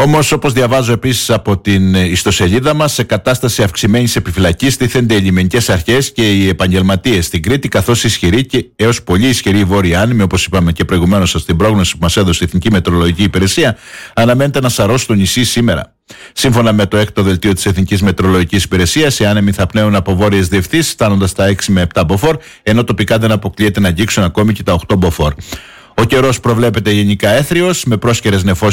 Όμως, όπως διαβάζω επίσης από την ιστοσελίδα μας, σε κατάσταση αυξημένης επιφυλακής τίθενται οι λιμενικές αρχές και οι επαγγελματίες στην Κρήτη, καθώς ισχυρή και έως πολύ ισχυρή βόρεια άνεμη, όπως είπαμε και προηγουμένως στην πρόγνωση που μας έδωσε η Εθνική Μετεωρολογική Υπηρεσία, αναμένεται να σαρώσει στο νησί σήμερα. Σύμφωνα με το 6ο δελτίο της Εθνικής Μετεωρολογικής Υπηρεσίας, οι άνεμοι θα πνέουν από βόρειες διευθύνσεις, φτάνοντας στα 6 με 7 μποφόρ, ενώ τοπικά δεν αποκλείεται να αγγίξουν ακόμη και τα 8 μποφόρ. Ο καιρός προβλέπεται γενικά έθριος, με πρόσκαιρες νεφώσεις